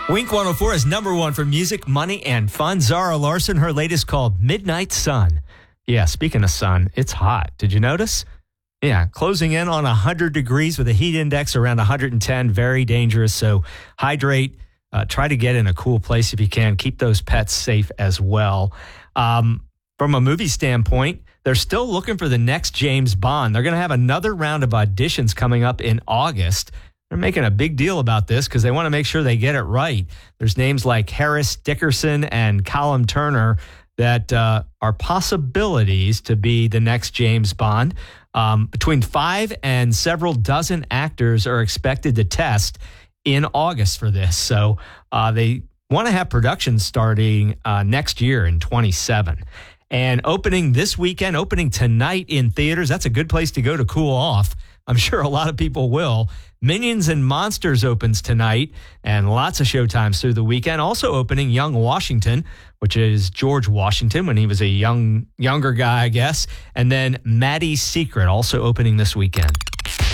Wink 104 is number one for music, money, and fun. Zara Larsson, her latest called Midnight Sun. Yeah, speaking of sun, it's hot. Did you notice? Yeah, closing in on 100 degrees with a heat index around 110. Very dangerous. So hydrate. Try to get in a cool place if you can. Keep those pets safe as well. From a movie standpoint, they're still looking for the next James Bond. They're going to have another round of auditions coming up in August. They're making a big deal about this because they want to make sure they get it right. There's names like Harris Dickerson and Callum Turner that are possibilities to be the next James Bond. Between 5 and several dozen actors are expected to test in August for this. So they want to have production starting next year in 2027. And opening this weekend, opening tonight in theaters, that's a good place to go to cool off. I'm sure a lot of people will. Minions and Monsters opens tonight, and lots of showtimes through the weekend. Also opening Young Washington, which is George Washington when he was a younger guy, I guess. And then Maddie's Secret also opening this weekend.